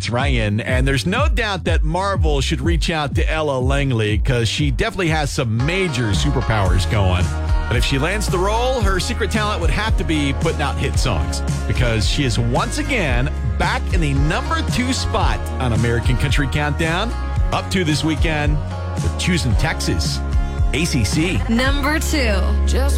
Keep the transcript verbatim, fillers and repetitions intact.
It's Ryan, and there's no doubt that Marvel should reach out to Ella Langley because she definitely has some major superpowers going. But if she lands the role, her secret talent would have to be putting out hit songs because she is once again back in the number two spot on American Country Countdown, up to this weekend with Choosing Texas, A C C. Number two. Just